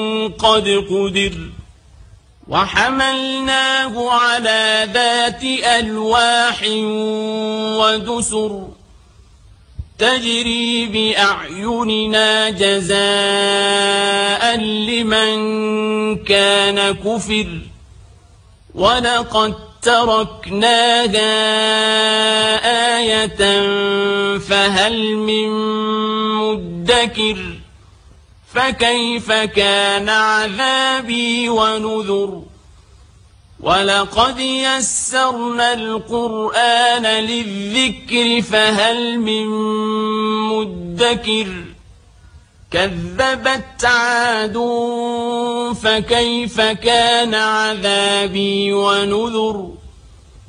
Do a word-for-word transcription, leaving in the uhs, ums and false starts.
قد قدر وحملناه على ذات ألواح ودسر تجري بأعيننا جزاء لمن كان كفر ولقد تركناها آية فهل من مدكر فكيف كان عذابي ونذر ولقد يسرنا القرآن للذكر فهل من مدكر كذبت عاد فكيف كان عذابي ونذر